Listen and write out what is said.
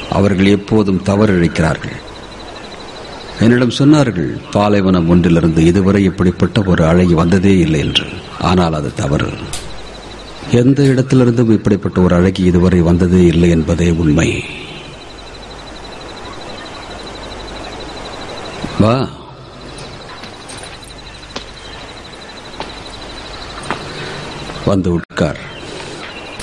அவர்கள் எப்போதும் தவறிழைக்கிறார்கள். என்னிடம் சொன்னார்கள், பாலைவனம் ஒன்றிலிருந்து இதுவரை இப்படிப்பட்ட ஒரு அழகி வந்ததே இல்லை என்று. ஆனால் அது தவறு. எந்த இடத்திலிருந்தும் இப்படிப்பட்ட ஒரு அழகி இதுவரை வந்ததே இல்லை என்பதே உண்மை. வா, வந்து உட்கார்.